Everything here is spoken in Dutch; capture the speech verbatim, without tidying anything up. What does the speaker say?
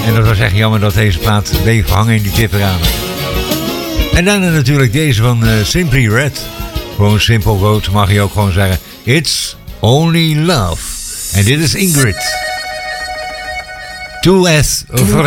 En dat was echt jammer dat deze plaat bleef hangen in die tipperamen. En dan natuurlijk deze van uh, Simply Red. Gewoon Simple Road, mag je ook gewoon zeggen. It's Only Love. En dit is Ingrid. Two S voor